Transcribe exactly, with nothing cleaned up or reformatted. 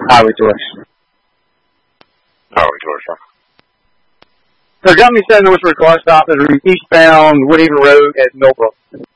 highway direction. Highway direction. So Company seven North Shore car stop is eastbound Woodhaven Road at Millbrook.